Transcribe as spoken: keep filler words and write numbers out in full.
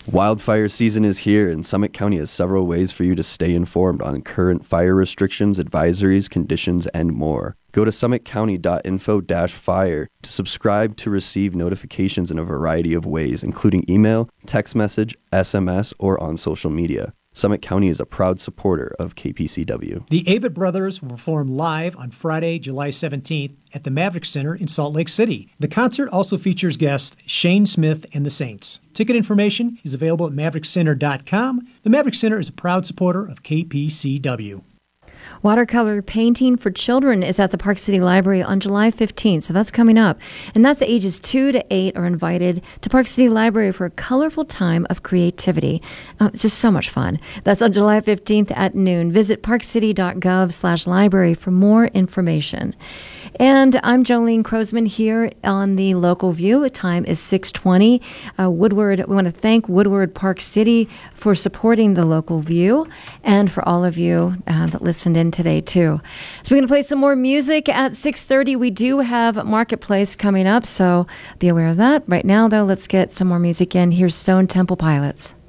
Wildfire season is here, and Summit County has several ways for you to stay informed on current fire restrictions, advisories, conditions, and more. Go to summit county dot info dash fire to subscribe to receive notifications in a variety of ways, including email, text message, S M S, or on social media. Summit County is a proud supporter of K P C W. The Avett Brothers will perform live on Friday, July seventeenth at the Maverick Center in Salt Lake City. The concert also features guest Shane Smith and the Saints. Ticket information is available at maverick center dot com. The Maverick Center is a proud supporter of K P C W. Watercolor painting for children is at the Park City Library on July fifteenth, so that's coming up. And that's ages two to eight are invited to Park City Library for a colorful time of creativity. Oh, it's just so much fun. That's on July fifteenth at noon. Visit parkcity.gov slash library for more information. And I'm Jolene Crosman here on the Local View. The time is six twenty. Uh, Woodward, we want to thank Woodward Park City for supporting the Local View and for all of you uh, that listened in today, too. So we're going to play some more music at six thirty. We do have Marketplace coming up, so be aware of that. Right now, though, let's get some more music in. Here's Stone Temple Pilots.